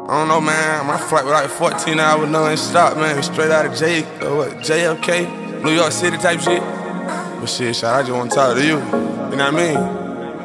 I don't know, man. My flight was like 14 hours non-stop, man. Straight out of JFK, New York City type shit. But shit, I just want to talk to you. You know what I mean?